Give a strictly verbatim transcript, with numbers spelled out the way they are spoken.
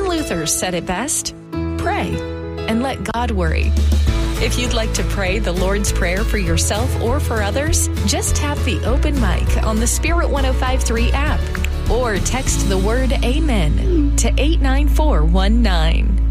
Luther said it best: pray and let God worry. If you'd like to pray the Lord's Prayer for yourself or for others, just tap the open mic on the Spirit one oh five three app or text the word AMEN to eight nine four one nine.